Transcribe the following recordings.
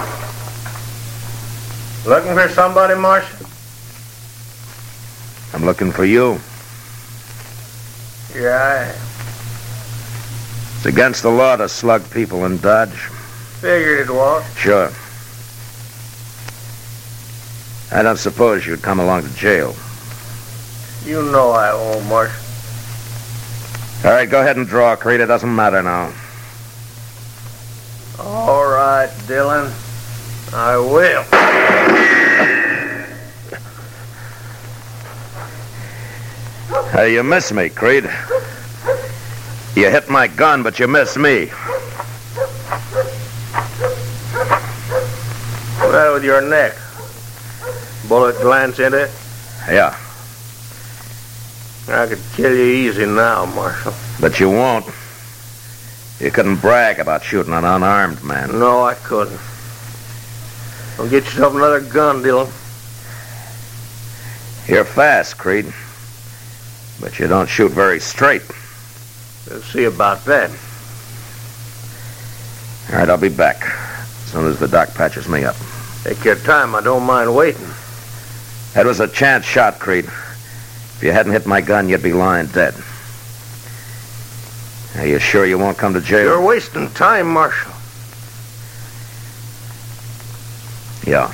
Looking for somebody, Marshal? I'm looking for you. Yeah, I am. It's against the law to slug people in Dodge. Figured it was. Sure. I don't suppose you'd come along to jail. You know I won't, Marshal. All right, go ahead and draw, Creed. It doesn't matter now. All right, Dillon. I will. Hey, you missed me, Creed. You hit my gun, but you missed me. What's that with your neck? Bullet glance into it? Yeah, I could kill you easy now, Marshal. but you won't. You couldn't brag about shooting an unarmed man. No, I couldn't. Well, get yourself another gun, Dillon. You're fast, Creed. But you don't shoot very straight. We'll see about that. All right, I'll be back as soon as the doc patches me up. Take your time. I don't mind waiting. That was a chance shot, Creed. If you hadn't hit my gun, you'd be lying dead. Are you sure you won't come to jail? You're wasting time, Marshal. Yeah.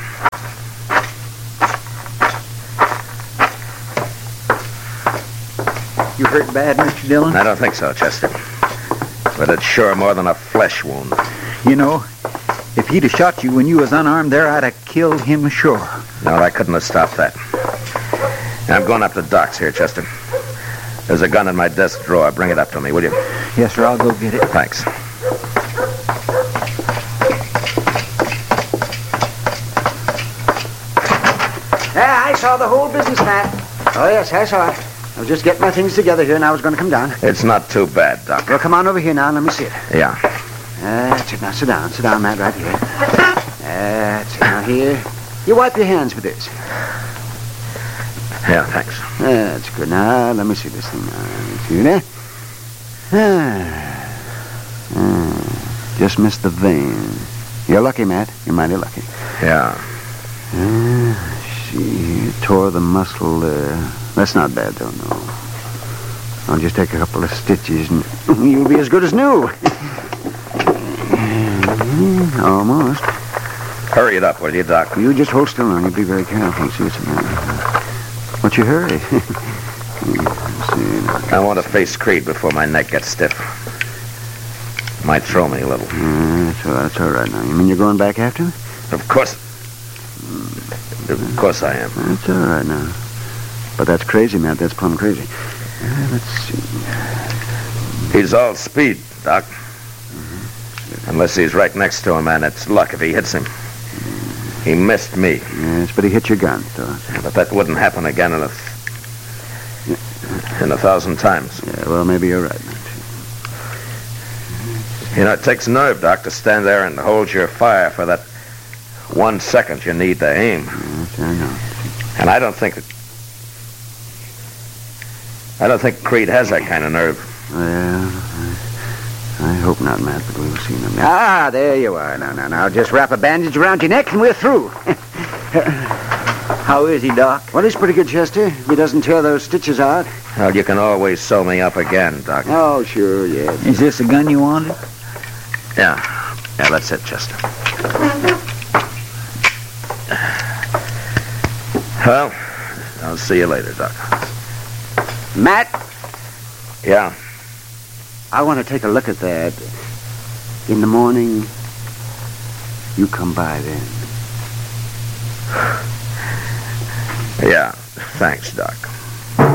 You hurt bad, Mr. Dillon? I don't think so, Chester. But it's sure more than a flesh wound. You know, if he'd have shot you when you was unarmed there, I'd have killed him sure. No, I couldn't have stopped that. I'm going up to Doc's here, Chester. There's a gun in my desk drawer. Bring it up to me, will you? Yes, sir, I'll go get it. Thanks. Yeah, I saw the whole business, Matt. Oh, yes, I saw it. I was just getting my things together here, and I was going to come down. It's not too bad, Doc. Well, come on over here now, and let me see it. Yeah. That's it. Now, sit down. Sit down, Matt, right here. That's it. Now, here. You wipe your hands with this. Yeah, thanks. That's good. Now, let me see this thing. Now, let me see there. Just missed the vein. You're lucky, Matt. You're mighty lucky. Yeah. See, tore the muscle there. That's not bad, though, no. I'll just take a couple of stitches and you'll be as good as new. Almost. Hurry it up, will you, Doc? You just hold still now. You be very careful. See what's the matter. What's your hurry? See, I want to face Creed before my neck gets stiff. Might throw me a little. That's all right now. You mean you're going back after him? Of course. Of course I am. That's all right now. But that's crazy, Matt. That's plumb crazy. Let's see. He's all speed, Doc. Unless he's right next to him, and it's luck if he hits him. He missed me. Yes, but he hit your gun, so. But that wouldn't happen again in 1,000 times. Yeah, well, maybe you're right, Matt. You know, it takes nerve, Doc, to stand there and hold your fire for that 1 second you need to aim. Yes, I know. And I don't think Creed has that kind of nerve. Well, I hope not, Matt, but we'll see in a minute. Ah, there you are. Now, just wrap a bandage around your neck and we're through. How is he, Doc? Well, he's pretty good, Chester. If he doesn't tear those stitches out. Well, you can always sew me up again, Doc. Oh, sure, yes. Is this the gun you wanted? Yeah, that's it, Chester. Well, I'll see you later, Doc. Matt, Yeah. I want to take a look at that. In the morning, you come by then. Yeah, thanks, Doc.